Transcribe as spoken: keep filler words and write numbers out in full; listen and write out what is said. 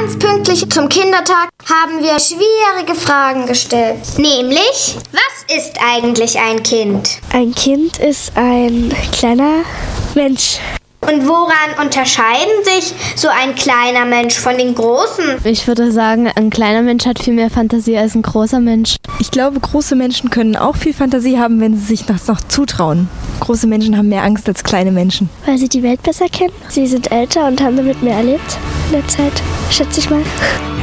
Ganz pünktlich zum Kindertag haben wir schwierige Fragen gestellt. Nämlich, was ist eigentlich ein Kind? Ein Kind ist ein kleiner Mensch. Und woran unterscheiden sich so ein kleiner Mensch von den großen? Ich würde sagen, ein kleiner Mensch hat viel mehr Fantasie als ein großer Mensch. Ich glaube, große Menschen können auch viel Fantasie haben, wenn sie sich das noch zutrauen. Große Menschen haben mehr Angst als kleine Menschen. Weil sie die Welt besser kennen. Sie sind älter und haben damit mehr erlebt in der Zeit, schätze ich mal.